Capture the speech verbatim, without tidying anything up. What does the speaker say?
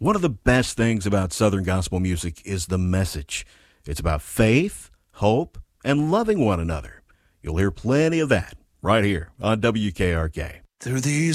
One of the best things about Southern gospel music is the message. It's about faith, hope, and loving one another. You'll hear plenty of that right here on W K R K. Through these